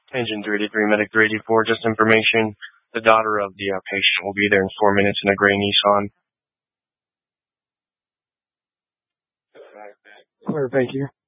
Engine 383, Medic 384, just information. The daughter of the patient will be there in 4 minutes in a gray Nissan. Clear, thank you.